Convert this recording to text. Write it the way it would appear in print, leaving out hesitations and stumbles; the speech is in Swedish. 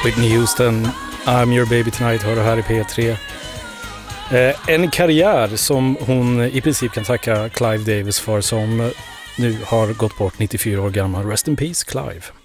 Whitney Houston, I'm your baby tonight, hör du här i P3. En karriär som hon i princip kan tacka Clive Davis för, som nu har gått bort 94 år gammal. Rest in peace, Clive.